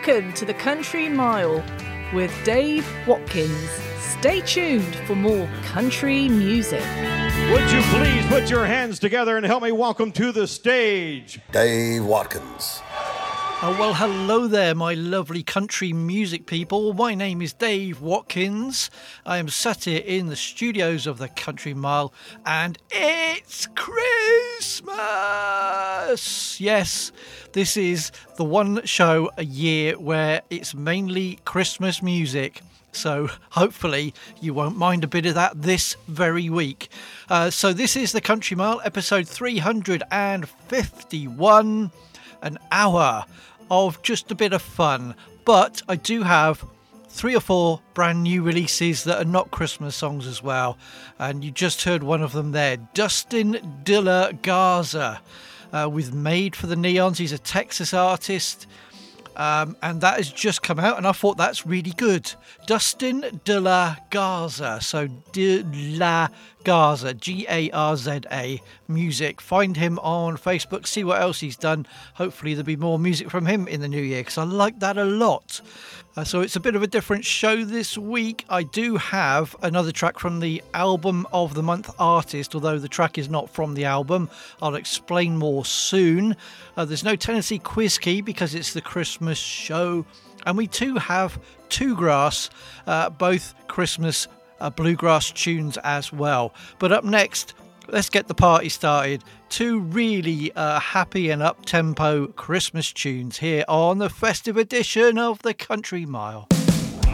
Welcome to the Country Mile with Dave Watkins. Stay tuned for more country music. Would you please put your hands together and help me welcome to the stage Dave Watkins. Oh, well, hello there, my lovely country music people. My name is Dave Watkins. I am sat here in the studios of the Country Mile, and it's Christmas! Yes, this is the one show a year where it's mainly Christmas music. So hopefully you won't mind a bit of that this very week. So this is the Country Mile, episode 351. An hour of just a bit of fun, but I do have 3 or 4 brand new releases that are not Christmas songs as well, and you just heard one of them there, Dustin De La Garza with Made for the Neons. He's a Texas artist, and that has just come out, and I thought that's really good. Dustin De La Garza, so De La Garza, Garza music. Find him on Facebook, see what else he's done. Hopefully there'll be more music from him in the new year, because I like that a lot. So it's a bit of a different show this week. I do have another track from the Album of the Month artist, although the track is not from the album. I'll explain more soon. There's no Tennessee Quiz Key because it's the Christmas show. And we too have Two Grass, both Christmas bluegrass tunes as well. But up next, let's get the party started. 2 really happy and up-tempo Christmas tunes here on the festive edition of the Country Mile.